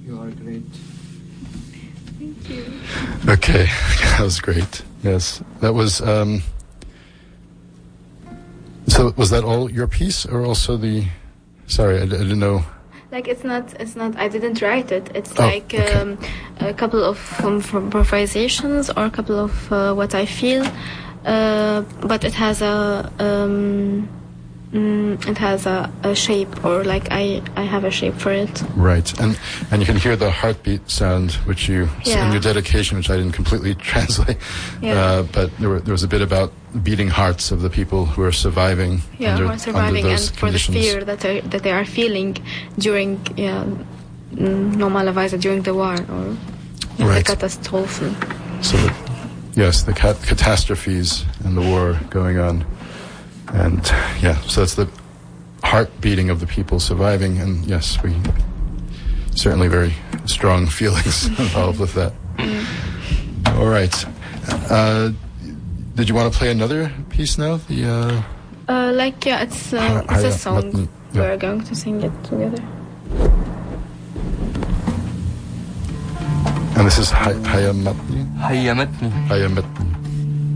You are great. Thank you. Okay, that was great. Yes, that was. So was that all your piece, or also the? Sorry, I didn't know. Like it's not. I didn't write it. It's okay. A couple of improvisations or a couple of what I feel, but it has a shape, or like I have a shape for it. Right, and you can hear the heartbeat sound, which you in your dedication, which I didn't completely translate. Yeah. But there was a bit about beating hearts of the people who are surviving. Yeah, who are surviving, under those and for conditions. the fear that they are feeling during normalerweise during the war or right. the catastrophe. So the catastrophes and the war going on. And so that's the heart beating of the people surviving, and yes, we certainly very strong feelings involved with that. All right. Did you want to play another piece now? It's a song. Matni. We're going to sing it together. And this is Haya Matni. Haya Matni. Haya Matni.